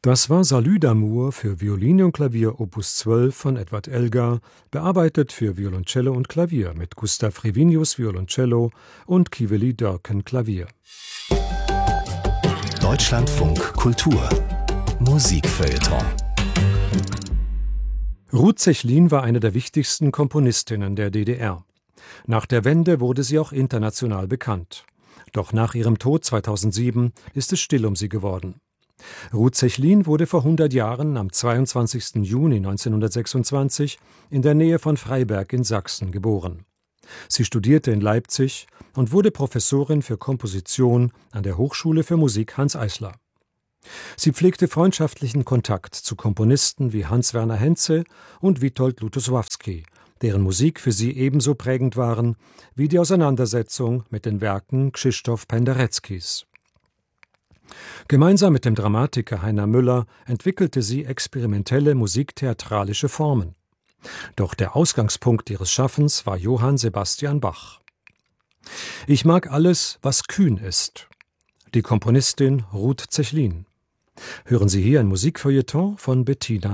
Das war Salut d'amour für Violine und Klavier Opus 12 von Edward Elgar, bearbeitet für Violoncello und Klavier mit Gustav Revinius Violoncello und Kiveli Dörken Klavier. Deutschlandfunk Kultur Musikfeuilleton. Ruth Zechlin war eine der wichtigsten Komponistinnen der DDR. Nach der Wende wurde sie auch international bekannt. Doch nach ihrem Tod 2007 ist es still um sie geworden. Ruth Zechlin wurde vor 100 Jahren am 22. Juni 1926 in der Nähe von Freiberg in Sachsen geboren. Sie studierte in Leipzig und wurde Professorin für Komposition an der Hochschule für Musik Hanns Eisler. Sie pflegte freundschaftlichen Kontakt zu Komponisten wie Hans-Werner Henze und Witold Lutosławski, deren Musik für sie ebenso prägend waren wie die Auseinandersetzung mit den Werken Krzysztof Pendereckis. Gemeinsam mit dem Dramatiker Heiner Müller entwickelte sie experimentelle musiktheatralische Formen. Doch der Ausgangspunkt ihres Schaffens war Johann Sebastian Bach. Ich mag alles, was kühn ist. Die Komponistin Ruth Zechlin. Hören Sie hier ein Musikfeuilleton von Bettina